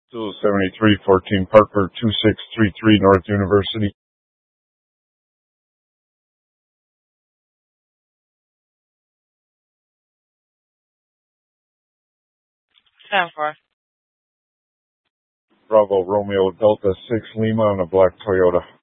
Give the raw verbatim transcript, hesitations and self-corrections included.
Still seventy-three fourteen Parker, two six three three North University. ten four. Bravo Romeo Delta six Lima on a black Toyota.